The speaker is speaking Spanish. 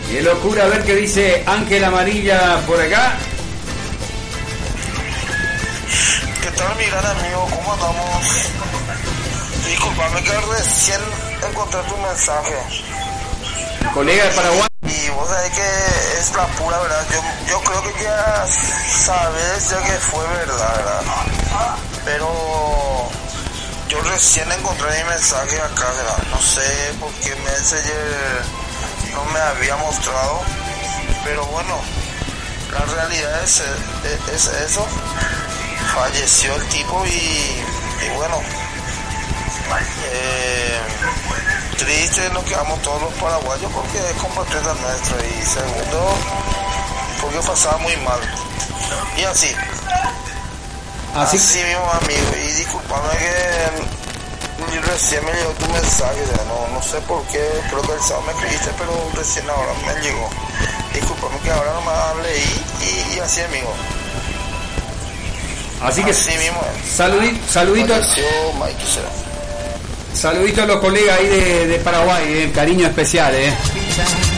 Qué locura, a ver qué dice Ángel Amarilla por acá. ¿Qué tal, mi gran amigo? ¿Cómo andamos? Disculpame que recién encontré tu mensaje. Colega de Paraguay. Y vos sabés que es la pura verdad. Yo creo que ya sabes ya que fue verdad. Pero yo recién encontré mi mensaje acá, ¿verdad? No sé por qué Messenger no me había mostrado. Pero bueno, la realidad es eso. Falleció el tipo y bueno, triste nos quedamos todos los paraguayos porque es compatriota nuestro, y segundo porque pasaba muy mal, y así mismo, amigo. Y disculpame que recién me llegó tu mensaje, no sé por qué, creo que el sábado me escribiste, pero recién ahora me llegó. Disculpame que ahora nomás leí y así, amigo. Así que mismo, saludito a los colegas ahí de Paraguay, cariño especial,